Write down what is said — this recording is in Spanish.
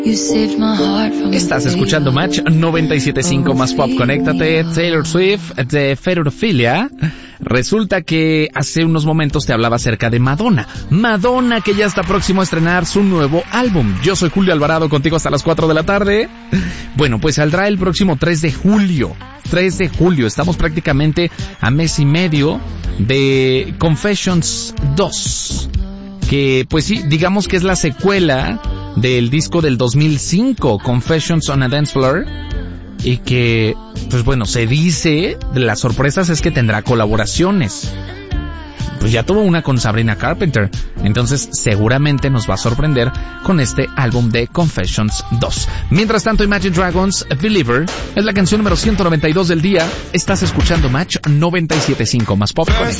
Estás escuchando Match 97.5 más pop. Conéctate. Taylor Swift de Ferofilia. Resulta que hace unos momentos te hablaba acerca de Madonna. Madonna, que ya está próximo a estrenar su nuevo álbum. Yo soy Julio Alvarado, contigo hasta las 4 de la tarde. Bueno, pues saldrá el próximo 3 de julio. 3 de julio. Estamos prácticamente a mes y medio de Confessions 2. Que, pues sí, digamos que es la secuela del disco del 2005, Confessions on a Dance Floor, y que, pues bueno, se dice, de las sorpresas es que tendrá colaboraciones. Pues ya tuvo una con Sabrina Carpenter, entonces seguramente nos va a sorprender con este álbum de Confessions 2. Mientras tanto, Imagine Dragons, Believer, es la canción número 192 del día. Estás escuchando Match 97.5 más pop.